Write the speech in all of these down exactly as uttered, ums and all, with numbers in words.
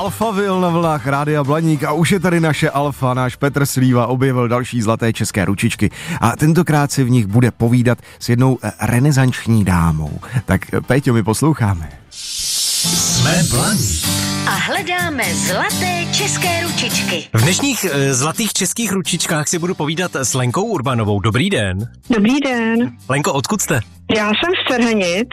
Alphaville na vlnách Rádia Blaník a už je tady naše Alfa, náš Petr Slíva objevil další zlaté české ručičky a tentokrát si v nich bude povídat s jednou renesanční dámou. Tak Péťo, my posloucháme. Jsme Blaník a hledáme zlaté české ručičky. V dnešních e, zlatých českých ručičkách si budu povídat s Lenkou Urbanovou. Dobrý den. Dobrý den. Lenko, odkud jste? Já jsem z Cerhenic,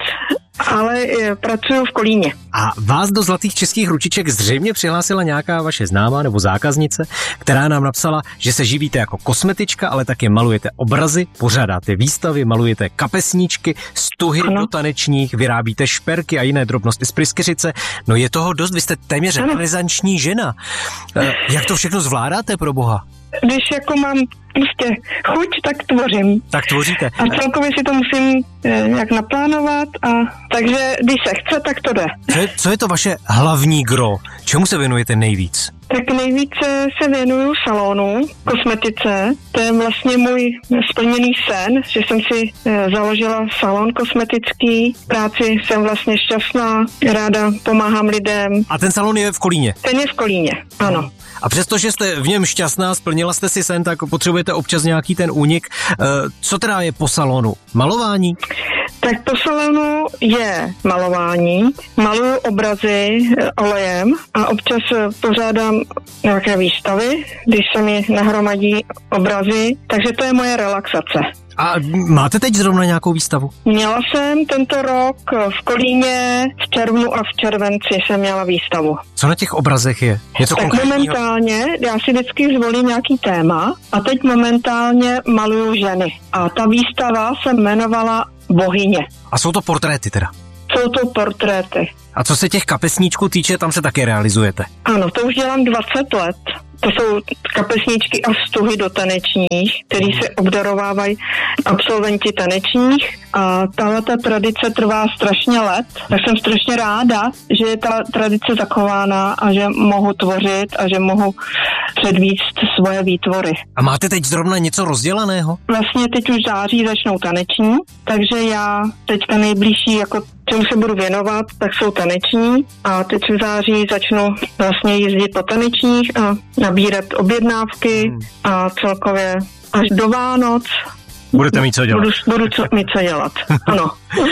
ale e, pracuji v Kolíně. A vás do zlatých českých ručiček zřejmě přihlásila nějaká vaše známá nebo zákaznice, která nám napsala, že se živíte jako kosmetička, ale také malujete obrazy, pořádáte výstavy, malujete kapesníčky, stuhy ano. do tanečních, vyrábíte šperky a jiné drobnosti z pryskyřice. No je toho dost, vy jste téměř renesanční žena. E, jak to všechno zvládáte, pro boha? Když jako mám prostě chuť, tak tvořím. Tak tvoříte. A celkově si to musím eh, nějak naplánovat, a takže když se chce, tak to jde. Co je, co je to vaše hlavní gro? Čemu se věnujete nejvíc? Tak nejvíce se věnuju salonu, kosmetice. To je vlastně můj splněný sen, že jsem si e, založila salon kosmetický. V práci jsem vlastně šťastná, ráda pomáhám lidem. A ten salon je v Kolíně? Ten je v Kolíně, ano. A přestože jste v něm šťastná, splnila jste si sen, tak potřebujete občas nějaký ten únik. E, co teda je po salonu? Malování? Tak po salonu je malování. Maluju obrazy olejem a občas pořádám nějaké výstavy, když se mi nahromadí obrazy, takže to je moje relaxace. A máte teď zrovna nějakou výstavu? Měla jsem tento rok v Kolíně, v červnu a v červenci jsem měla výstavu. Co na těch obrazech je? Něco tak konkrétního? Momentálně, já si vždycky zvolím nějaký téma a teď momentálně maluju ženy. A ta výstava se jmenovala Bohyně. A jsou to portréty teda? Jsou to portréty. A co se těch kapesníčků týče, tam se také realizujete? Ano, to už dělám dvacet let. To jsou kapesníčky a stuhy do tanečních, který se obdarovávají absolventi tanečních. A tahleta tradice trvá strašně let. Tak jsem strašně ráda, že je ta tradice zachována a že mohu tvořit a že mohu předvíct svoje výtvory. A máte teď zrovna něco rozdělaného? Vlastně teď už září začnou taneční, takže já teďka nejbližší, jako čemu se budu věnovat, tak jsou taneční a teď v září začnu vlastně jezdit po tanečních a nabírat objednávky hmm. a celkově až do Vánoc budete mít co dělat. Budu, budu co, mít co dělat, ano.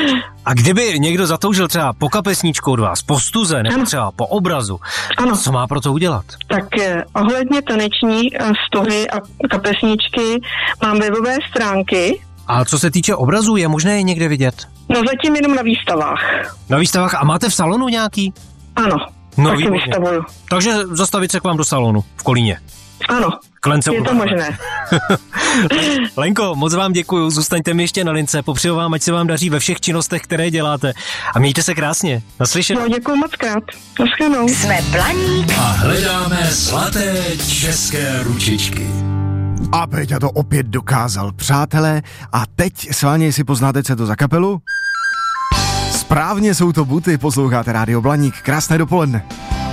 A kdyby někdo zatoužil třeba po kapesníčku od vás, po stuze nebo ano. třeba po obrazu, ano. co má pro to udělat? Tak eh, ohledně taneční stuhy a kapesníčky mám webové stránky. A co se týče obrazů, je možné je někde vidět? No zatím jenom na výstavách. Na výstavách? A máte v salonu nějaký? Ano, no, taky vystavuju. Takže zastavit se k vám do salonu v Kolíně. Ano, Klence je to možné. Lenko, moc vám děkuju, zůstaňte mi ještě na lince, popřeju vám, ať se vám daří ve všech činnostech, které děláte a mějte se krásně. Naslyšenou. No, děkuju moc krát. Naschledanou. Jsme Blaník a hledáme zlaté české ručičky. A Péťa to opět dokázal, přátelé. A teď sváně, jestli poznáte, co je to za kapelu? Správně, jsou to Buty, posloucháte Rádio Blaník. Krásné dopoledne.